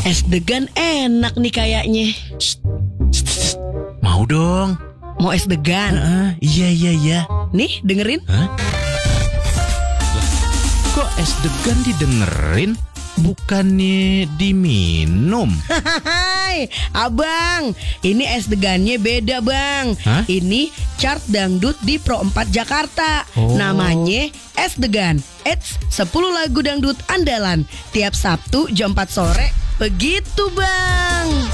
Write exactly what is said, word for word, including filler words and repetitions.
Es degan enak nih kayaknya. Shh, shh, shh. Mau dong. Mau es degan? Uh, iya iya iya. Nih dengerin. Hah? Lah, kok es degan didengerin? Bukannya diminum? Hai, abang, ini es degannya beda bang. Hah? Ini chart dangdut di Pro empat Jakarta. Oh. Namanya es degan. Eits, sepuluh lagu dangdut andalan tiap Sabtu jam empat sore. Begitu bang.